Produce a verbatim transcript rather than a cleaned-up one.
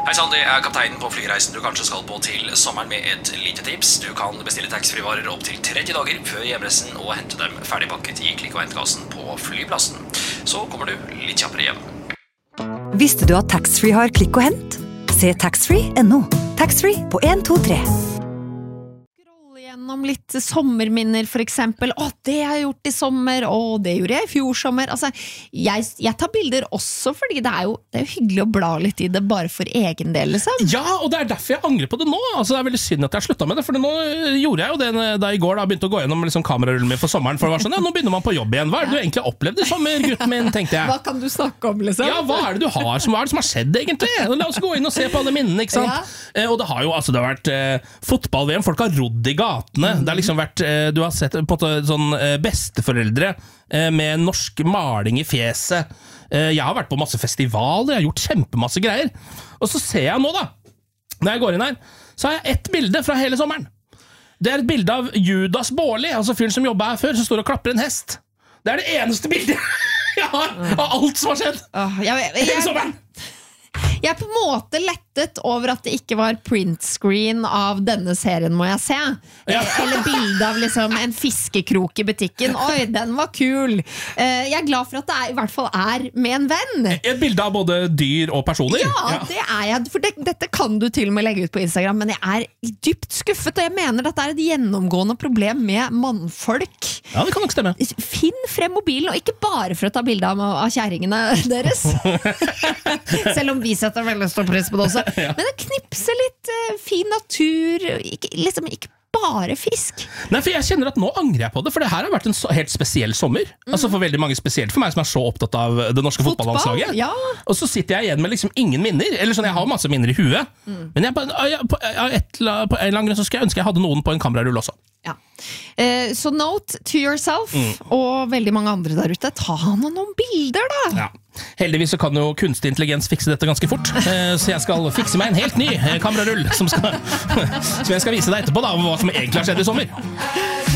Hei Sandy, jeg er kapteinen på flyreisen du kanskje skal på til sommeren med et lite tips. Du kan bestille taxfree-varer opp til tretti dager før hjemreisen og hente dem ferdigpakket i klikk- og hentkassen på flyplassen. Så kommer du litt kjappere hjem. Visste du at taxfree har klikk og hent? Se taxfree punktum no. Taxfree på en to tre. Gjennom litt sommerminner for eksempel. Å, det har jeg gjort i sommer. Å, det gjorde jeg i fjor sommer. Altså, jeg, jeg tar bilder også fordi det er, jo, det er jo hyggelig å bla litt i det bare for egen del, liksom. Ja, og det er derfor jeg angrer på det nå. Altså, det er veldig synd at jeg har sluttet med det, for nå gjorde jeg jo det da i går da begynte å gå gjennom liksom, kamerarullen min for sommeren, for det var sånn, ja, nå begynner man på jobb igjen. Hva er det du egentlig har opplevd i sommer, gutten min, tenkte jeg. Hva kan du snakke om, liksom? Ja, hva er det du har, som, hva er det som har skjedd egentlig? La oss gå inn og se på alle minnene, ikke sant? Ja. Eh, og det har jo, altså, det har vært eh, fotball-V M, folk har rodd i gatene, mm. det har liksom vært, eh, du har sett på en måte sånn eh, besteforeldre eh, med norsk maling i fjeset. Eh, jeg har vært på masse festivaler, jeg har gjort kjempemasse greier. Og så ser jeg nå da, når jeg går inn her, så har jeg ett bilde fra hele sommeren. Det er et bilde av Judas Bårli, altså fyren som jobbet her før, som står og klapper en hest. Det er det eneste bildet jeg har av alt som har skjedd. Åh, jeg, jeg, jeg, hele sommeren. Jeg er på en måte lettet over at det ikke var printscreen av denne serien, må jeg se. Ja. Eller bilde av liksom en fiskekrok i butikken. Oi, den var kul. Jeg er glad for at det er, i hvert fall er med en venn. Et bilde av både dyr og personer. Ja, ja. Det er jeg. For det, dette kan du til og med legge ut på Instagram, men jeg er dypt skuffet, og jeg mener at det er et gjennomgående problem med mannfolk. Ja, det kan nok stemme. Finn frem mobilen, og ikke bare for å ta bilde av, av kjæringene deres. Selv om vi setter veldig stor pris på det også. Ja. Men det knipser litt uh, fin natur, ikke, liksom ikke bare fisk. Nei, for jeg kjenner at nå angrer jeg på det, for det her har vært en så, helt spesiell sommer. Mm. Altså for veldig mange spesielt, for meg som er så opptatt av det norske Fotball, fotballlandslaget. Ja. Og så sitter jeg igjen med liksom ingen minner, eller sånn, jeg har masse minner i huet, mm. men jeg, på, jeg, på, et, på en eller annen grunn så skulle jeg ønske jeg hadde noen på en kamerarull også. Ja. Eh, så note to yourself, mm. og veldig mange andre der ute, ta han noen bilder da. Ja. Heldigvis så kan jo kunstig intelligens fikse dette ganske fort, eh, så jeg skal fikse meg en helt ny eh, kamerarull som, skal, som jeg skal vise deg etterpå da, hva som egentlig har skjedd i sommer.